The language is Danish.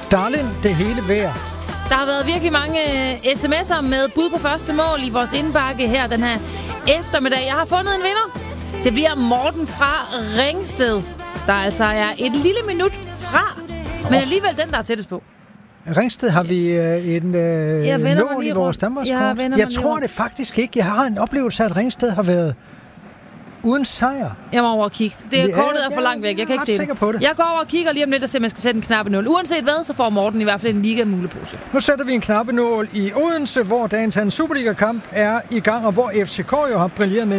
Darling, det hele værd. Der har været virkelig mange sms'er med bud på første mål i vores indbakke her den her eftermiddag. Jeg har fundet en vinder. Det bliver Morten fra Ringsted, der altså er et lille minut fra, men alligevel den, der er tættest på. Ringsted har vi en nål i vores Danmarkskort. Jeg tror det faktisk ikke. Jeg har en oplevelse af, at Ringsted har været uden sejr. Jeg må over og kigge. Kortet er for langt væk. Jeg kan ikke se det. Jeg går over og kigger lige om lidt og ser, om jeg skal sætte en knappenål. Uanset hvad, så får Morten i hvert fald en liga-mulepose. Nu sætter vi en knappenål i Odense, hvor dagens Superliga-kamp er i gang, og hvor FCK jo har brilleret med